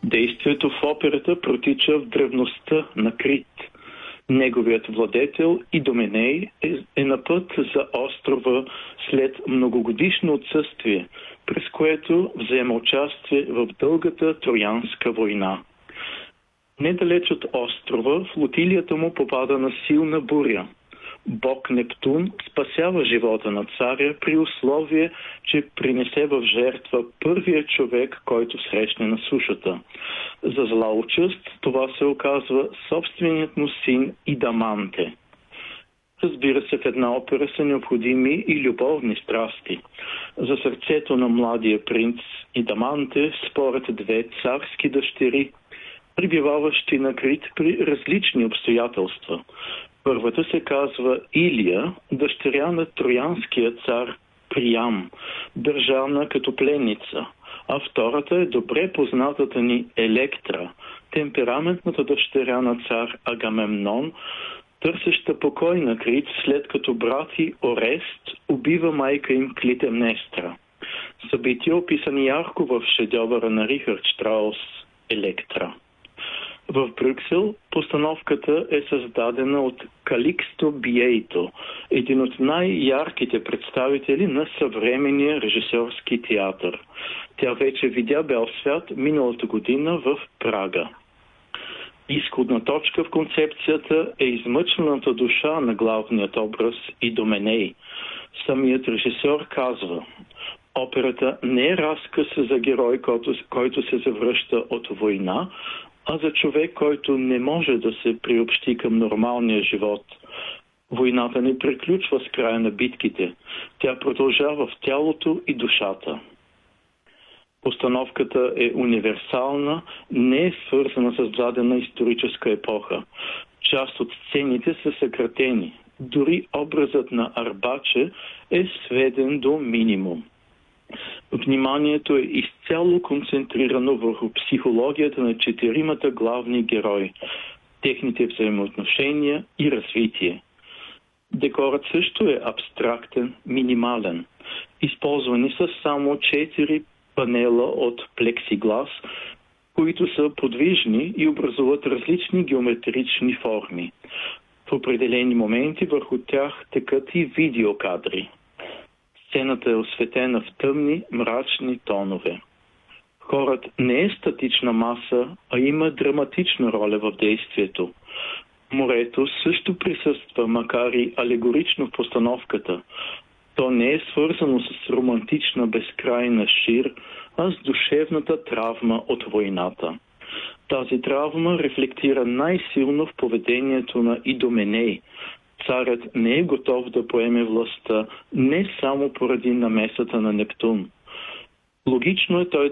Действието в операта протича в древността на Крит. Неговият владетел Идоменей е на път за острова след многогодишно отсъствие, през което взема участие в дългата Троянска война. Недалеч от острова флотилията му попада на силна буря. Бог Нептун спасява живота на царя при условие, че принесе в жертва първия човек, който срещне на сушата. За зла участ това се оказва собственият му син Идаманте. Разбира се, в една опера са необходими и любовни страсти. За сърцето на младия принц Идаманте спорят две царски дъщери, прибиваващи на Крит при различни обстоятелства. Първата се казва Илия, дъщеря на троянския цар Приям, държана като пленница, а втората е добре познатата ни Електра, темпераментната дъщеря на цар Агамемнон, търсеща покой на Крит, след като брат и Орест убива майка им Клитемнестра. Събития описани ярко в шедьовъра на Рихард Штраус Електра. В Брюксел постановката е създадена от Каликсто Биейто, един от най-ярките представители на съвременния режисьорски театър. Тя вече видя бял свят миналата година в Прага. Изходна точка в концепцията е измъчената душа на главният образ Идоменей. Самият режисьор казва: операта не е разказ за герой, който се завръща от война, а за човек, който не може да се приобщи към нормалния живот. Войната не приключва с края на битките. Тя продължава в тялото и душата. Постановката е универсална, не е свързана с дадена историческа епоха. Част от сцените са съкратени. Дори образът на Арбаче е сведен до минимум. Вниманието е изцяло концентрирано върху психологията на четиримата главни герои, техните взаимоотношения и развитие. Декорът също е абстрактен, минимален. Използвани са само 4 панела от плексиглас, които са подвижни и образуват различни геометрични форми. В определени моменти върху тях текат и видеокадри. Сцената е осветена в тъмни, мрачни тонове. Хорът не е статична маса, а има драматична роля в действието. Морето също присъства, макар и алегорично в постановката. То не е свързано с романтична безкрайна шир, а с душевната травма от войната. Тази травма рефлектира най-силно в поведението на Идоменей. Царят не е готов да поеме властта не само поради намесата на Нептун. Логично е той